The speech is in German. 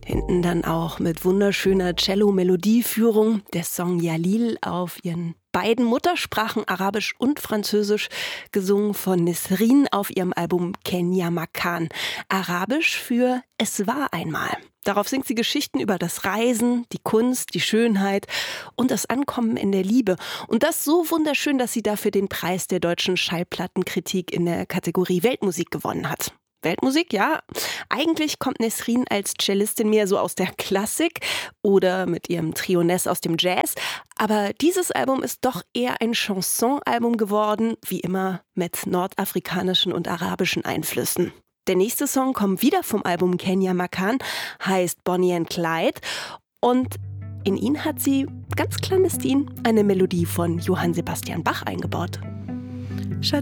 Hinten dann auch mit wunderschöner Cello-Melodieführung der Song Jalil auf ihren beiden Muttersprachen, Arabisch und Französisch, gesungen von Nesrin auf ihrem Album Kenya Makan. Arabisch für Es war einmal. Darauf singt sie Geschichten über das Reisen, die Kunst, die Schönheit und das Ankommen in der Liebe. Und das so wunderschön, dass sie dafür den Preis der deutschen Schallplattenkritik in der Kategorie Weltmusik gewonnen hat. Weltmusik, ja. Eigentlich kommt Nesrin als Cellistin mehr so aus der Klassik oder mit ihrem Trio Ness aus dem Jazz. Aber dieses Album ist doch eher ein Chanson-Album geworden, wie immer mit nordafrikanischen und arabischen Einflüssen. Der nächste Song kommt wieder vom Album Kenya Makan, heißt Bonnie and Clyde. Und in ihn hat sie ganz clandestin eine Melodie von Johann Sebastian Bach eingebaut.